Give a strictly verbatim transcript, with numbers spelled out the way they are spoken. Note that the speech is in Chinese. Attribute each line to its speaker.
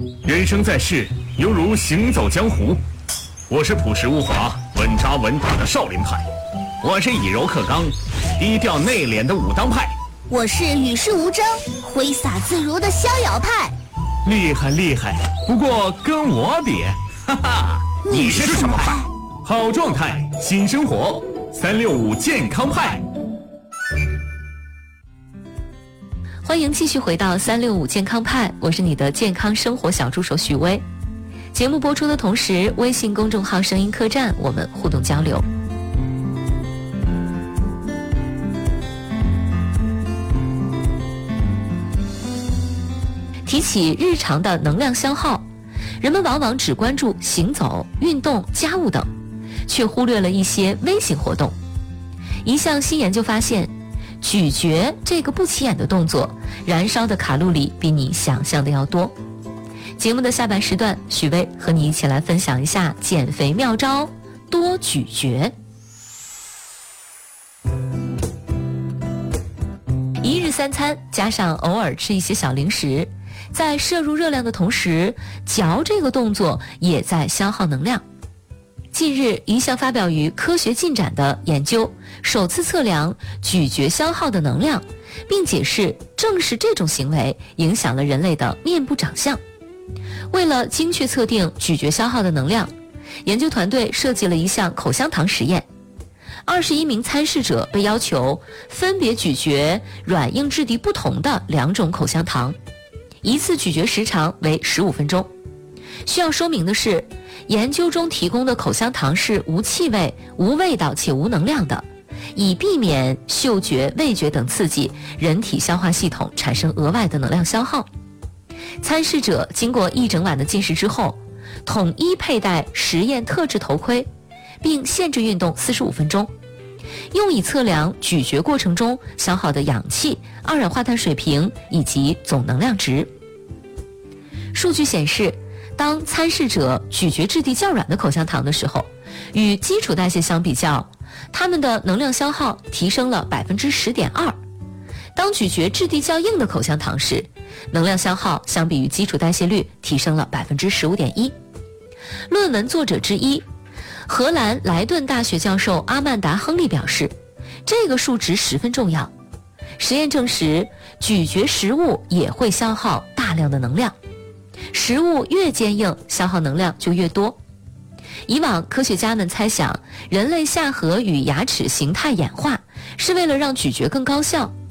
Speaker 1: 人生在世，犹如行走江湖。我是朴实无华、稳扎稳打的少林派，我是以柔克刚、低调内敛的武当派，
Speaker 2: 我是与世无争、挥洒自如的逍遥派。
Speaker 1: 厉害厉害，不过跟我比，哈哈，
Speaker 2: 你是什么派？
Speaker 1: 好状态，新生活，三六五健康派。
Speaker 3: 欢迎继续回到三六五健康派，我是你的健康生活小助手许巍。节目播出的同时，微信公众号声音客栈我们互动交流。提起日常的能量消耗，人们往往只关注行走、运动、家务等，却忽略了一些微型活动。一项新研究发现，咀嚼这个不起眼的动作，燃烧的卡路里比你想象的要多。节目的下半时段，许巍和你一起来分享一下减肥妙招：多咀嚼。一日三餐加上偶尔吃一些小零食，在摄入热量的同时，嚼这个动作也在消耗能量。近日，一项发表于《科学进展》的研究首次测量咀嚼消耗的能量，并解释正是这种行为影响了人类的面部长相。为了精确测定咀嚼消耗的能量，研究团队设计了一项口香糖实验。二十一名参试者被要求分别咀嚼软硬质地不同的两种口香糖，一次咀嚼时长为十五分钟。需要说明的是，研究中提供的口香糖是无气味、无味道且无能量的，以避免嗅觉、味觉等刺激人体消化系统产生额外的能量消耗。参试者经过一整晚的进食之后，统一佩戴实验特制头盔，并限制运动四十五分钟，用以测量咀嚼过程中消耗的氧气、二氧化碳水平以及总能量值。数据显示，当参试者咀嚼质地较软的口香糖的时候，与基础代谢相比较，它们的能量消耗提升了 百分之十点二。 当咀嚼质地较硬的口香糖时，能量消耗相比于基础代谢率提升了 百分之十五点一。 论文作者之一，荷兰莱顿大学教授阿曼达·亨利表示，这个数值十分重要。实验证实，咀嚼食物也会消耗大量的能量，食物越坚硬，消耗能量就越多。以往科学家们猜想，人类下颌与牙齿形态演化是为了让咀嚼更高效，